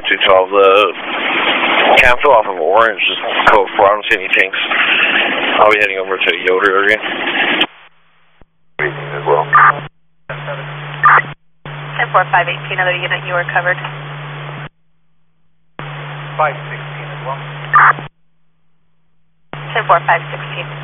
212, the capsule off of Orange, just code 4, I don't see any tanks. I'll be heading over to Yoder area. As well. 10-4-5-18, other unit, you are covered. 516 as well. 10-4-5-16.